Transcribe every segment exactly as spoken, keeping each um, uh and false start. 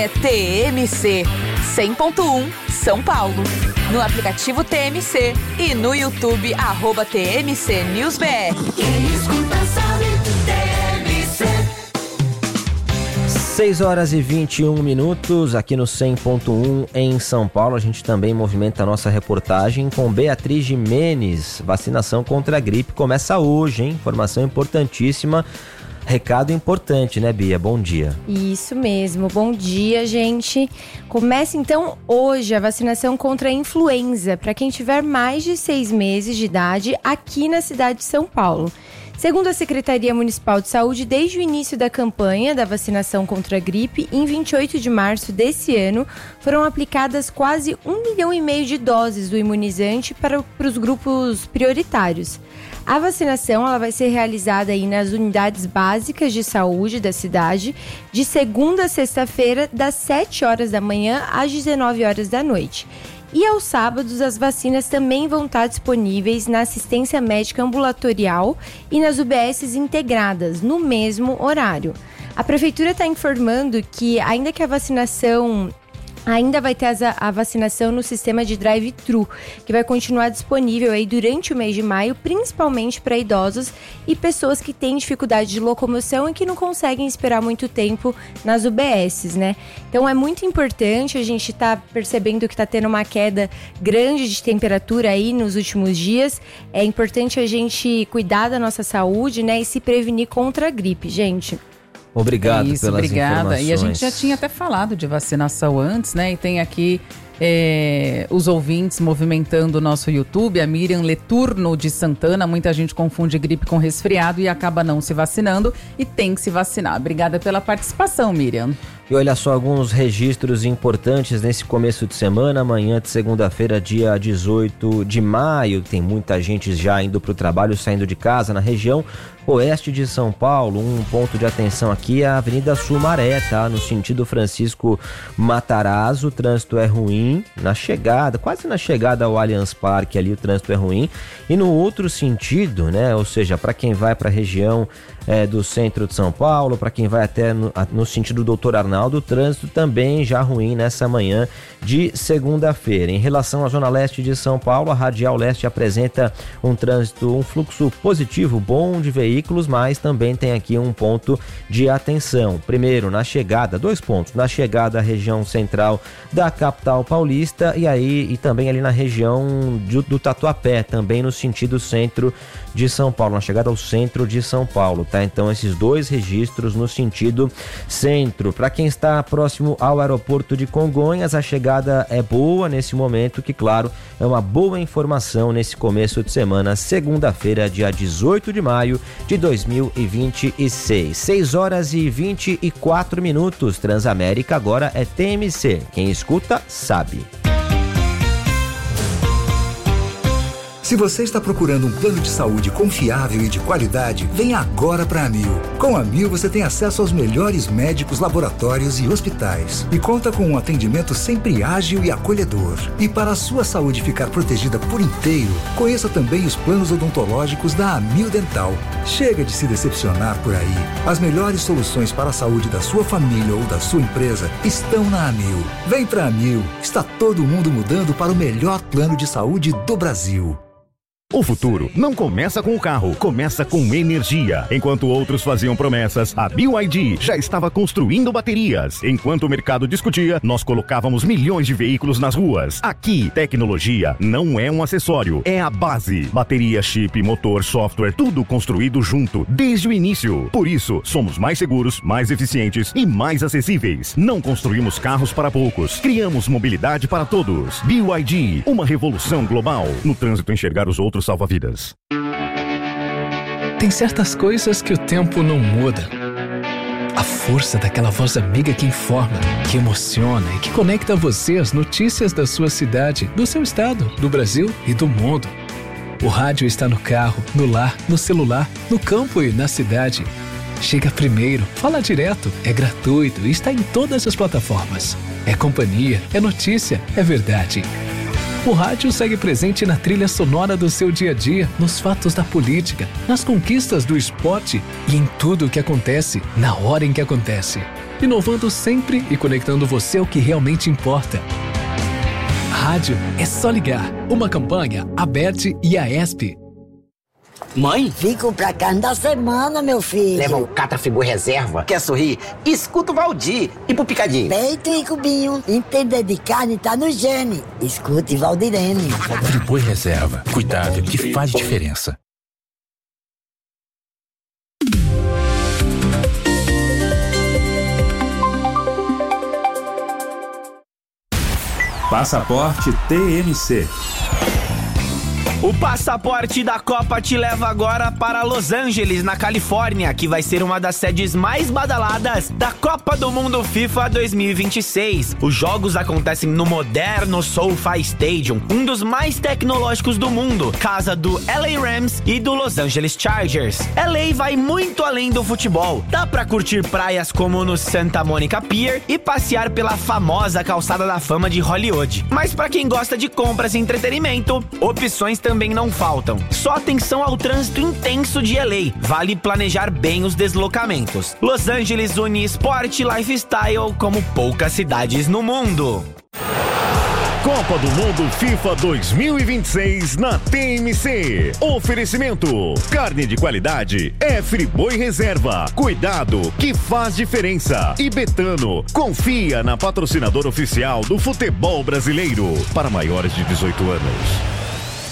É T M C cem ponto um São Paulo. No aplicativo T M C e no YouTube, arroba T M C News B R. Quem escuta sabe, T M C. seis horas e vinte e um minutos aqui no cem ponto um em São Paulo. A gente também movimenta a nossa reportagem com Beatriz Jimenez. Vacinação contra a gripe começa hoje, hein? Informação importantíssima. Recado importante, né, Bia? Bom dia. Isso mesmo, bom dia, gente. Começa então hoje a vacinação contra a influenza para quem tiver mais de seis meses de idade aqui na cidade de São Paulo. Segundo a Secretaria Municipal de Saúde, desde o início da campanha da vacinação contra a gripe, em vinte e oito de março desse ano, foram aplicadas quase um milhão e meio de doses do imunizante para, para os grupos prioritários. A vacinação ela vai ser realizada aí nas unidades básicas de saúde da cidade, de segunda a sexta-feira, das sete horas da manhã às dezenove horas da noite. E aos sábados, as vacinas também vão estar disponíveis na assistência médica ambulatorial e nas U B Ss integradas, no mesmo horário. A Prefeitura está informando que, ainda que a vacinação... Ainda vai ter a vacinação no sistema de drive-thru, que vai continuar disponível aí durante o mês de maio, principalmente para idosos e pessoas que têm dificuldade de locomoção e que não conseguem esperar muito tempo nas U B Ss, né? Então é muito importante, a gente tá percebendo que tá tendo uma queda grande de temperatura aí nos últimos dias. É importante a gente cuidar da nossa saúde, né, e se prevenir contra a gripe, gente. Obrigado é isso, pelas obrigada. informações. E a gente já tinha até falado de vacinação antes, né? E tem aqui é, os ouvintes movimentando o nosso YouTube. A Miriam Leturno de Santana. Muita gente confunde gripe com resfriado e acaba não se vacinando e tem que se vacinar. Obrigada pela participação, Miriam. E olha só alguns registros importantes nesse começo de semana. Amanhã de segunda-feira, dia dezoito de maio, tem muita gente já indo para o trabalho, saindo de casa na região oeste de São Paulo. Um ponto de atenção aqui é a Avenida Sumaré, tá? No sentido Francisco Matarazzo, o trânsito é ruim na chegada, quase na chegada ao Allianz Parque ali o trânsito é ruim. E no outro sentido, né? Ou seja, para quem vai para a região é, do centro de São Paulo, para quem vai até no, no sentido doutor Arnaldo, o trânsito também já ruim nessa manhã de segunda-feira. Em relação à Zona Leste de São Paulo, a Radial Leste apresenta um trânsito, um fluxo positivo, bom de veículos, mas também tem aqui um ponto de atenção. Primeiro, na chegada, dois pontos, na chegada à região central da capital paulista e aí e também ali na região do, do Tatuapé, também no sentido centro de São Paulo, na chegada ao centro de São Paulo, tá? Então esses dois registros no sentido centro. Para quem está próximo ao aeroporto de Congonhas, a chegada é boa nesse momento, que claro, é uma boa informação nesse começo de semana, segunda-feira, dia dezoito de maio de dois mil e vinte e seis. seis horas e vinte e quatro minutos. Transamérica agora é T M C. Quem escuta, sabe. Se você está procurando um plano de saúde confiável e de qualidade, venha agora para a Amil. Com a Amil você tem acesso aos melhores médicos, laboratórios e hospitais. E conta com um atendimento sempre ágil e acolhedor. E para a sua saúde ficar protegida por inteiro, conheça também os planos odontológicos da Amil Dental. Chega de se decepcionar por aí. As melhores soluções para a saúde da sua família ou da sua empresa estão na Amil. Vem para a Amil. Está todo mundo mudando para o melhor plano de saúde do Brasil. O futuro não começa com o carro, começa com energia. Enquanto outros faziam promessas, a B Y D já estava construindo baterias. Enquanto o mercado discutia, nós colocávamos milhões de veículos nas ruas. Aqui, tecnologia não é um acessório, é a base. Bateria, chip, motor, software, tudo construído junto, desde o início. Por isso, somos mais seguros, mais eficientes e mais acessíveis. Não construímos carros para poucos, criamos mobilidade para todos. B Y D, uma revolução global. No trânsito, enxergar os outros salva-vidas. Tem certas coisas que o tempo não muda. A força daquela voz amiga que informa, que emociona e que conecta você às notícias da sua cidade, do seu estado, do Brasil e do mundo. O rádio está no carro, no lar, no celular, no campo e na cidade. Chega primeiro, fala direto, é gratuito e está em todas as plataformas. É companhia, é notícia, é verdade. O rádio segue presente na trilha sonora do seu dia a dia, nos fatos da política, nas conquistas do esporte e em tudo o que acontece, na hora em que acontece. inovando sempre e conectando você ao que realmente importa. Rádio é só ligar. Uma campanha, Aberte e a E S P. Mãe? Fico pra carne da semana, meu filho. Leva um Catra Friboi Reserva. Quer sorrir? Escuta o Valdir. E pro picadinho? Peito e cubinho. Entender de carne tá no gene. Escute Valdirene. Friboi Reserva. Cuidado que faz diferença. Passaporte T M C. O passaporte da Copa te leva agora para Los Angeles, na Califórnia, que vai ser uma das sedes mais badaladas da Copa do Mundo FIFA dois mil e vinte e seis. Os jogos acontecem no moderno SoFi Stadium, um dos mais tecnológicos do mundo, casa do L A Rams e do Los Angeles Chargers. L A vai muito além do futebol. Dá pra curtir praias como no Santa Monica Pier e passear pela famosa calçada da fama de Hollywood. Mas pra quem gosta de compras e entretenimento, opções também também não faltam. Só atenção ao trânsito intenso de L A. Vale planejar bem os deslocamentos. Los Angeles une esporte e lifestyle como poucas cidades no mundo. Copa do Mundo FIFA dois mil e vinte e seis na T M C. Oferecimento: carne de qualidade é Friboi Reserva. Cuidado que faz diferença. E Betano, confia na patrocinadora oficial do futebol brasileiro. Para maiores de dezoito anos.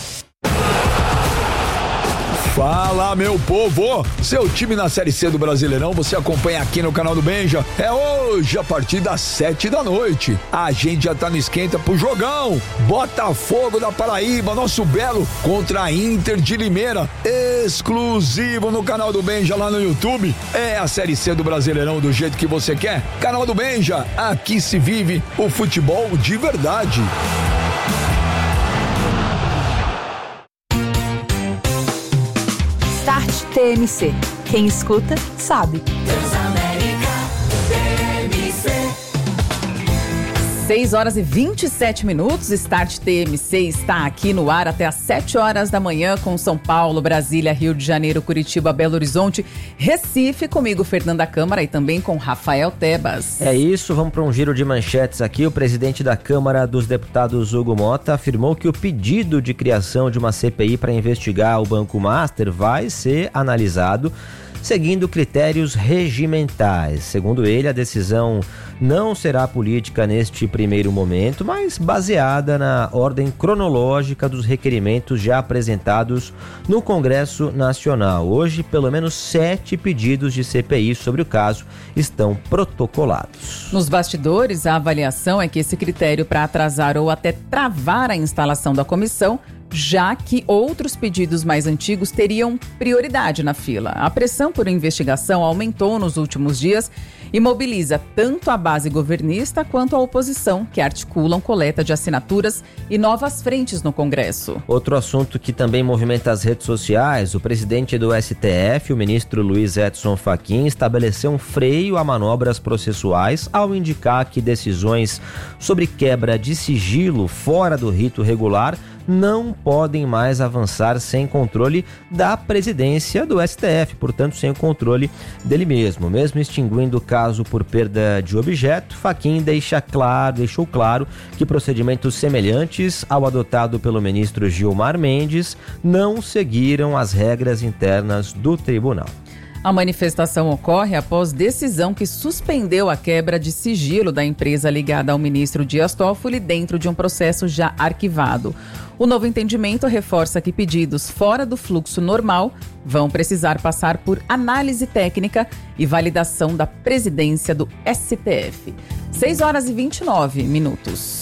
Fala, meu povo! Seu time na Série C do Brasileirão você acompanha aqui no canal do Benja. É hoje, a partir das sete da noite. A gente já tá no esquenta pro jogão. Botafogo da Paraíba, nosso belo, contra a Inter de Limeira. Exclusivo no canal do Benja lá no YouTube. É a Série C do Brasileirão do jeito que você quer. Canal do Benja, aqui se vive o futebol de verdade. Start T M C. Quem escuta, sabe. Transamérica T M C. seis horas e vinte e sete minutos, Start T M C está aqui no ar até às sete horas da manhã com São Paulo, Brasília, Rio de Janeiro, Curitiba, Belo Horizonte, Recife, comigo Fernanda Câmara e também com Rafael Tebas. É isso, vamos para um giro de manchetes aqui. O presidente da Câmara dos Deputados, Hugo Mota, afirmou que o pedido de criação de uma C P I para investigar o Banco Master vai ser analisado seguindo critérios regimentais. Segundo ele, a decisão não será política neste primeiro momento, mas baseada na ordem cronológica dos requerimentos já apresentados no Congresso Nacional. Hoje, pelo menos sete pedidos de C P I sobre o caso estão protocolados. Nos bastidores, a avaliação é que esse critério para atrasar ou até travar a instalação da comissão, já que outros pedidos mais antigos teriam prioridade na fila. A pressão por investigação aumentou nos últimos dias e mobiliza tanto a base governista quanto a oposição, que articulam coleta de assinaturas e novas frentes no Congresso. Outro assunto que também movimenta as redes sociais: o presidente do S T F, o ministro Luiz Edson Fachin, estabeleceu um freio a manobras processuais ao indicar que decisões sobre quebra de sigilo fora do rito regular não podem mais avançar sem controle da presidência do S T F, portanto sem o controle dele mesmo. Mesmo extinguindo o caso por perda de objeto, Fachin deixa claro, deixou claro que procedimentos semelhantes ao adotado pelo ministro Gilmar Mendes não seguiram as regras internas do tribunal. A manifestação ocorre após decisão que suspendeu a quebra de sigilo da empresa ligada ao ministro Dias Toffoli dentro de um processo já arquivado. O novo entendimento reforça que pedidos fora do fluxo normal vão precisar passar por análise técnica e validação da presidência do S T F. seis horas e vinte e nove minutos.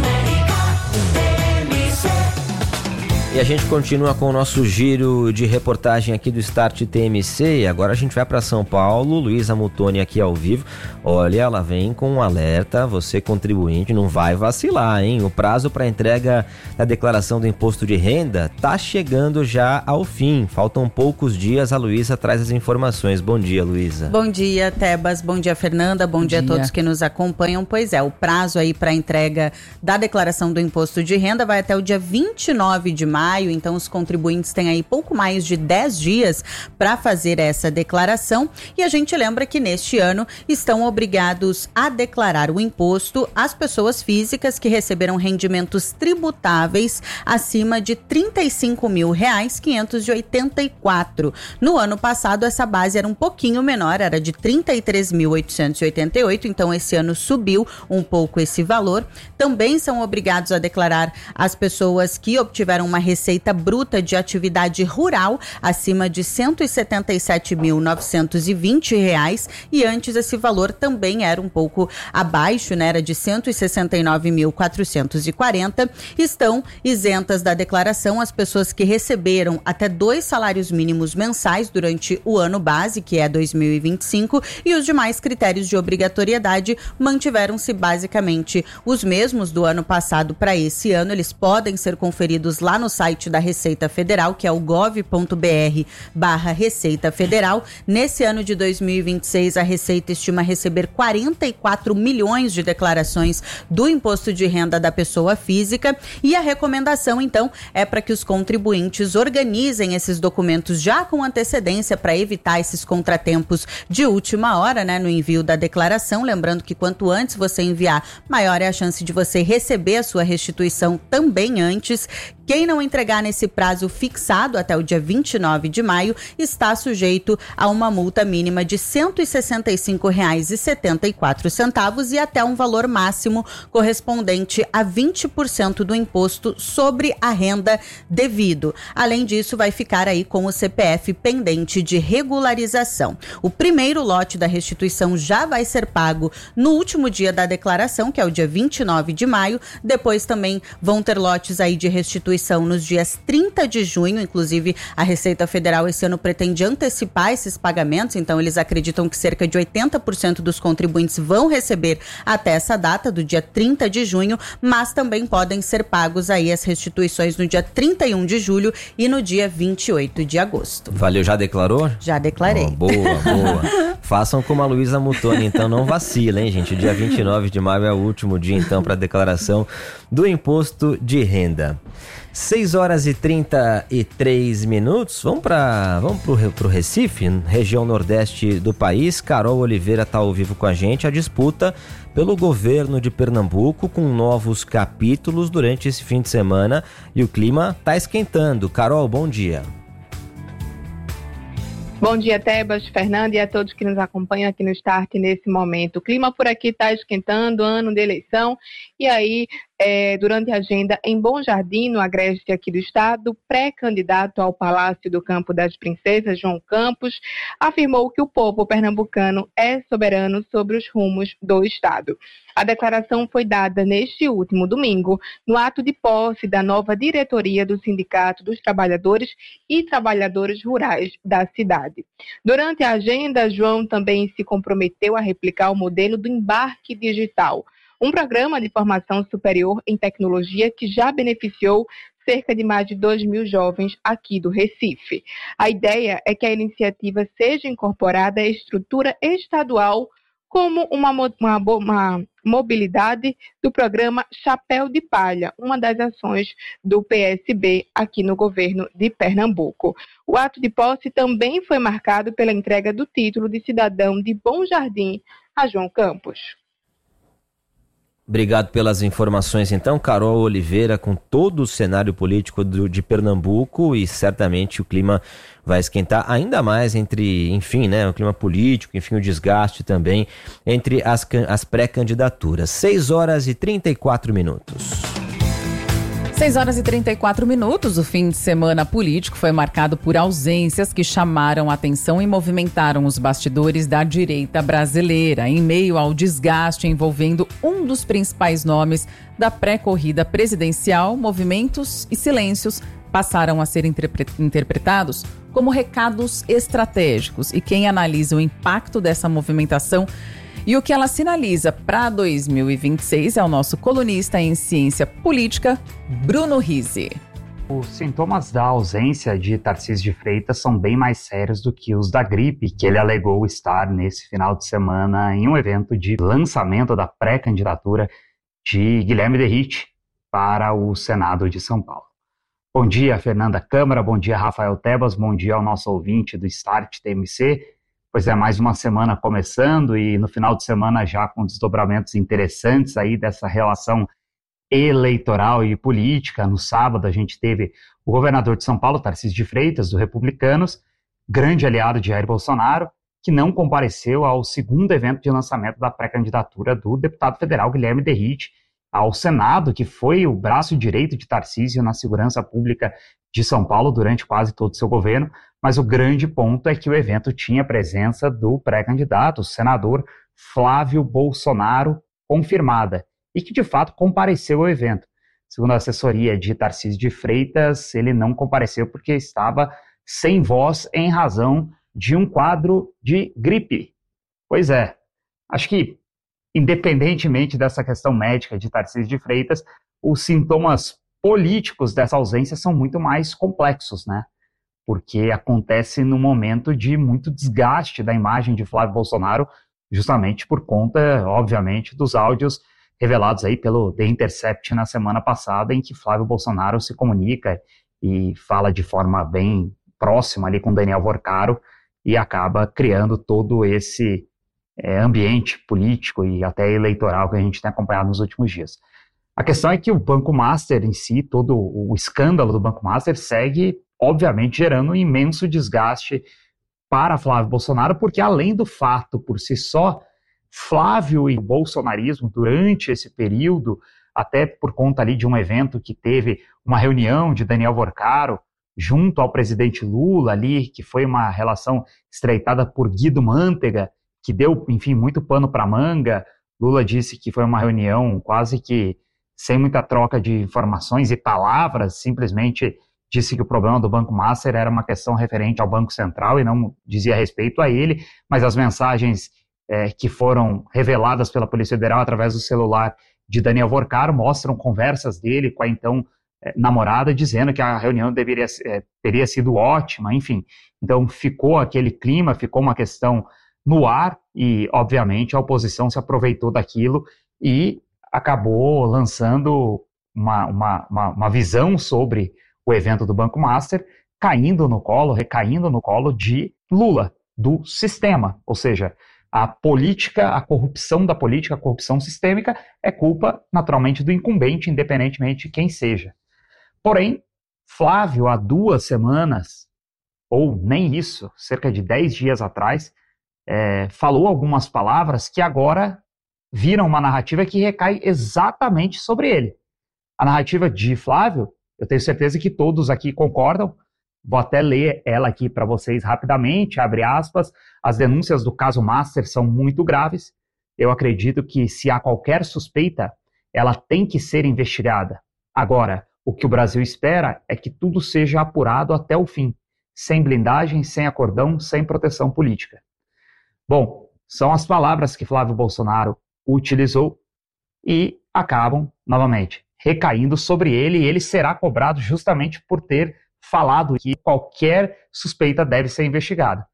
E a gente continua com o nosso giro de reportagem aqui do Start T M C. E agora a gente vai para São Paulo. Luísa Mutoni aqui ao vivo. Olha, ela vem com um alerta. Você, contribuinte, não vai vacilar, hein? O prazo para entrega da declaração do imposto de renda tá chegando já ao fim. Faltam poucos dias. A Luísa traz as informações. Bom dia, Luísa. Bom dia, Tebas. Bom dia, Fernanda. Bom, Bom dia a todos que nos acompanham. Pois é, o prazo aí para entrega da declaração do imposto de renda vai até o dia vinte e nove de maio. maio, então os contribuintes têm aí pouco mais de dez dias para fazer essa declaração. E a gente lembra que neste ano estão obrigados a declarar o imposto as pessoas físicas que receberam rendimentos tributáveis acima de trinta e cinco mil reais, quinhentos e oitenta e quatro. No ano passado, essa base era um pouquinho menor, era de trinta e três mil oitocentos e oitenta e oito, então esse ano subiu um pouco esse valor. Também são obrigados a declarar as pessoas que obtiveram uma receita bruta de atividade rural acima de cento e setenta e sete mil novecentos e vinte reais, e antes esse valor também era um pouco abaixo, né? Era de cento e sessenta e nove mil quatrocentos e quarenta. Estão isentas da declaração as pessoas que receberam até dois salários mínimos mensais durante o ano base, que é dois mil e vinte e cinco, e os demais critérios de obrigatoriedade mantiveram-se basicamente os mesmos do ano passado para esse ano. Eles podem ser conferidos lá no site da Receita Federal, que é o gov ponto br barra Receita Federal. Nesse ano de dois mil e vinte e seis, a Receita estima receber quarenta e quatro milhões de declarações do imposto de renda da pessoa física, e a recomendação, então, é para que os contribuintes organizem esses documentos já com antecedência para evitar esses contratempos de última hora, né, no envio da declaração. Lembrando que quanto antes você enviar, maior é a chance de você receber a sua restituição também antes. Quem não entregar nesse prazo fixado até o dia vinte e nove de maio está sujeito a uma multa mínima de cento e sessenta e cinco reais e setenta e quatro centavos e até um valor máximo correspondente a vinte por cento do imposto sobre a renda devido. Além disso, vai ficar aí com o C P F pendente de regularização. O primeiro lote da restituição já vai ser pago no último dia da declaração, que é o dia vinte e nove de maio. Depois também vão ter lotes aí de restituição nos dias trinta de junho, inclusive a Receita Federal esse ano pretende antecipar esses pagamentos, então eles acreditam que cerca de oitenta por cento dos contribuintes vão receber até essa data, do dia trinta de junho, mas também podem ser pagos aí as restituições no dia trinta e um de julho e no dia vinte e oito de agosto. Valeu, já declarou? Já declarei. Oh, boa, boa. Façam como a Luísa Mutoni, então não vacilem, hein, gente? O dia vinte e nove de maio é o último dia, então, para a declaração do imposto de renda. seis horas e trinta e três minutos. Vamos para vamos pro, pro Recife, região nordeste do país. Carol Oliveira está ao vivo com a gente. A disputa pelo governo de Pernambuco com novos capítulos durante esse fim de semana e o clima está esquentando. Carol, bom dia. Bom dia, Tebas, Fernanda e a todos que nos acompanham aqui no Start nesse momento. O clima por aqui está esquentando, ano de eleição, e aí, é, durante a agenda em Bom Jardim, no agreste aqui do estado, pré-candidato ao Palácio do Campo das Princesas, João Campos, afirmou que o povo pernambucano é soberano sobre os rumos do estado. A declaração foi dada neste último domingo, no ato de posse da nova diretoria do Sindicato dos Trabalhadores e Trabalhadoras Rurais da cidade. Durante a agenda, João também se comprometeu a replicar o modelo do embarque digital, um programa de formação superior em tecnologia que já beneficiou cerca de mais de dois mil jovens aqui do Recife. A ideia é que a iniciativa seja incorporada à estrutura estadual como uma, uma, uma mobilidade do programa Chapéu de Palha, uma das ações do P S B aqui no governo de Pernambuco. O ato de posse também foi marcado pela entrega do título de cidadão de Bom Jardim a João Campos. Obrigado pelas informações, então, Carol Oliveira, com todo o cenário político do, de Pernambuco, e certamente o clima vai esquentar ainda mais entre, enfim, né, o clima político, enfim, o desgaste também entre as, as pré-candidaturas. seis horas e trinta e quatro minutos. seis horas e trinta e quatro minutos, o fim de semana político foi marcado por ausências que chamaram a atenção e movimentaram os bastidores da direita brasileira, em meio ao desgaste envolvendo um dos principais nomes da pré-corrida presidencial. Movimentos e silêncios passaram a ser interpre- interpretados como recados estratégicos, e quem analisa o impacto dessa movimentação e o que ela sinaliza para dois mil e vinte e seis é o nosso colunista em ciência política, Bruno Rizzi. Os sintomas da ausência de Tarcísio de Freitas são bem mais sérios do que os da gripe, que ele alegou estar nesse final de semana em um evento de lançamento da pré-candidatura de Guilherme Derrite para o Senado de São Paulo. Bom dia, Fernanda Câmara, bom dia, Rafael Tebas, bom dia ao nosso ouvinte do Start T M C. Pois é, mais uma semana começando e no final de semana já com desdobramentos interessantes aí dessa relação eleitoral e política. No sábado a gente teve o governador de São Paulo, Tarcísio de Freitas, do Republicanos, grande aliado de Jair Bolsonaro, que não compareceu ao segundo evento de lançamento da pré-candidatura do deputado federal Guilherme Derrite ao Senado, que foi o braço direito de Tarcísio na segurança pública de São Paulo durante quase todo o seu governo, mas o grande ponto é que o evento tinha a presença do pré-candidato, o senador Flávio Bolsonaro, confirmada, e que de fato compareceu ao evento. Segundo a assessoria de Tarcísio de Freitas, ele não compareceu porque estava sem voz em razão de um quadro de gripe. Pois é, acho que independentemente dessa questão médica de Tarcísio de Freitas, os sintomas políticos dessa ausência são muito mais complexos, né? Porque acontece no momento de muito desgaste da imagem de Flávio Bolsonaro, justamente por conta, obviamente, dos áudios revelados aí pelo The Intercept na semana passada, em que Flávio Bolsonaro se comunica e fala de forma bem próxima ali com Daniel Vorcaro e acaba criando todo esse É, ambiente político e até eleitoral que a gente tem acompanhado nos últimos dias. A questão é que o Banco Master em si, todo o escândalo do Banco Master segue, obviamente, gerando um imenso desgaste para Flávio Bolsonaro, porque além do fato por si só, Flávio e o bolsonarismo durante esse período, até por conta ali de um evento que teve uma reunião de Daniel Vorcaro junto ao presidente Lula ali, que foi uma relação estreitada por Guido Mantega, que deu, enfim, muito pano para manga. Lula disse que foi uma reunião quase que sem muita troca de informações e palavras, simplesmente disse que o problema do Banco Master era uma questão referente ao Banco Central e não dizia respeito a ele, mas as mensagens é, que foram reveladas pela Polícia Federal através do celular de Daniel Vorcaro mostram conversas dele com a então é, namorada, dizendo que a reunião deveria, é, teria sido ótima, enfim. Então ficou aquele clima, ficou uma questão no ar e, obviamente, a oposição se aproveitou daquilo e acabou lançando uma, uma, uma, uma visão sobre o evento do Banco Master, caindo no colo, recaindo no colo de Lula, do sistema. Ou seja, a política, a corrupção da política, a corrupção sistêmica é culpa, naturalmente, do incumbente, independentemente de quem seja. Porém, Flávio, há duas semanas, ou nem isso, cerca de dez dias atrás, É, falou algumas palavras que agora viram uma narrativa que recai exatamente sobre ele. A narrativa de Flávio, eu tenho certeza que todos aqui concordam, vou até ler ela aqui para vocês rapidamente, abre aspas, as denúncias do caso Master são muito graves, eu acredito que se há qualquer suspeita, ela tem que ser investigada. Agora, o que o Brasil espera é que tudo seja apurado até o fim, sem blindagem, sem acordão, sem proteção política. Bom, são as palavras que Flávio Bolsonaro utilizou e acabam, novamente, recaindo sobre ele, e ele será cobrado justamente por ter falado que qualquer suspeita deve ser investigada.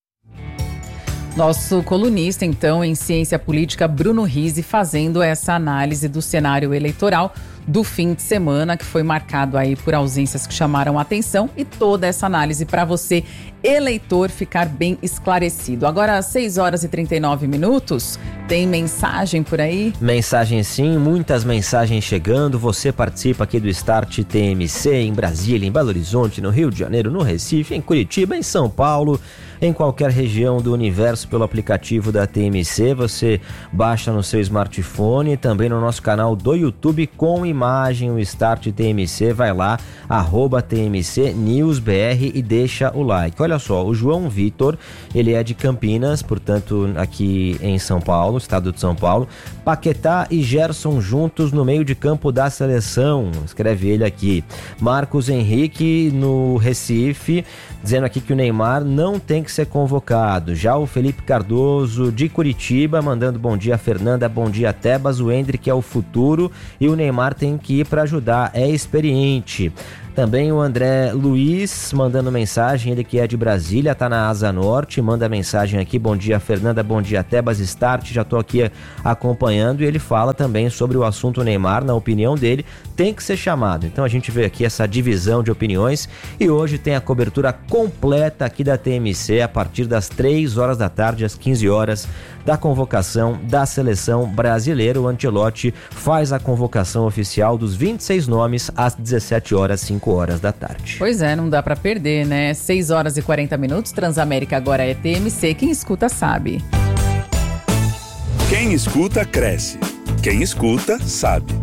Nosso colunista, então, em ciência política, Bruno Rizzi, fazendo essa análise do cenário eleitoral do fim de semana, que foi marcado aí por ausências que chamaram a atenção, e toda essa análise para você, eleitor, ficar bem esclarecido. Agora, às seis horas e trinta e nove minutos, tem mensagem por aí? Mensagem sim, muitas mensagens chegando. Você participa aqui do Start T M C em Brasília, em Belo Horizonte, no Rio de Janeiro, no Recife, em Curitiba, em São Paulo, em qualquer região do universo pelo aplicativo da T M C. Você baixa no seu smartphone, também no nosso canal do YouTube com imagem, o Start T M C, vai lá, arroba T M C News B R e deixa o like. Olha só, o João Vitor, ele é de Campinas, portanto aqui em São Paulo, estado de São Paulo. Paquetá e Gerson juntos no meio de campo da seleção, escreve ele aqui. Marcos Henrique no Recife, dizendo aqui que o Neymar não tem que ser convocado. Já o Felipe Cardoso de Curitiba mandando bom dia, Fernanda, bom dia, Tebas. O Endrick é o futuro e o Neymar tem que ir para ajudar, é experiente. Também o André Luiz mandando mensagem, ele que é de Brasília, tá na Asa Norte, manda mensagem aqui, bom dia Fernanda, bom dia Tebas, Start, já tô aqui acompanhando, e ele fala também sobre o assunto Neymar, na opinião dele, tem que ser chamado. Então a gente vê aqui essa divisão de opiniões e hoje tem a cobertura completa aqui da T M C a partir das três horas da tarde, às quinze horas, da convocação da seleção brasileira. O Ancelotti faz a convocação oficial dos vinte e seis nomes às dezessete horas, cinco horas da tarde. Pois é, não dá pra perder, né? seis horas e quarenta minutos, Transamérica agora é T M C, quem escuta sabe. Quem escuta cresce, quem escuta sabe.